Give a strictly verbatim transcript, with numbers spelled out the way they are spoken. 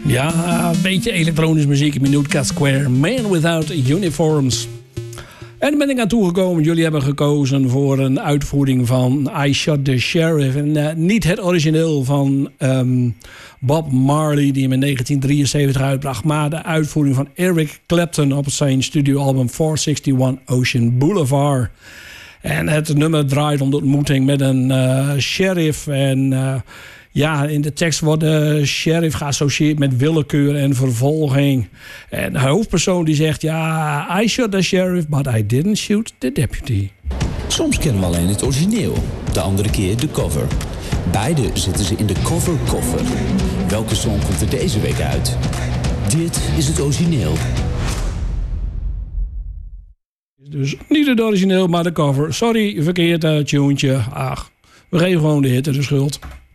Ja, een beetje elektronische muziek. Minutka Square, Man Without Uniforms. En dan ben ik aan toegekomen. Jullie hebben gekozen voor een uitvoering van I Shot the Sheriff. En uh, niet het origineel van um, Bob Marley, die hem in negentien drieënzeventig uitbracht. Maar de uitvoering van Eric Clapton op zijn studioalbum vierhonderdeenenzestig Ocean Boulevard. En het nummer draait om de ontmoeting met een uh, sheriff. En uh, ja, in de tekst wordt de sheriff geassocieerd met willekeur en vervolging. En de hoofdpersoon die zegt, ja, I shot the sheriff, but I didn't shoot the deputy. Soms kennen we alleen het origineel, de andere keer de cover. Beide zitten ze in de cover-koffer. Welke song komt er deze week uit? Dit is het origineel. Dus niet het origineel, maar de cover. Sorry, verkeerd uh, tuentje. Ach, we geven gewoon de hitte de schuld.